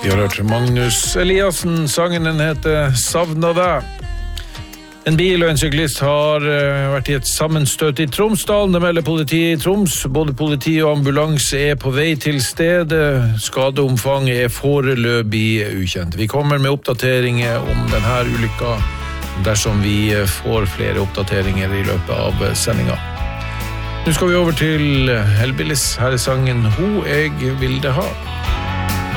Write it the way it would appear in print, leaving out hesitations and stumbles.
Vi har hørt Magnus Eliassen, sangen den heter Savna deg. En bil og en syklist har vært i et sammenstøt i Tromsdalen. Det melder politiet i Troms. Både politi og ambulanse er på vei til stedet. Skadeomfanget er foreløpig ukjent. Vi kommer med oppdateringer om denne ulykka dersom vi får flere oppdateringer i løpet av sendinga. Nå skal vi over til Hellbillies. Her er sangen Ho jeg vil det ha.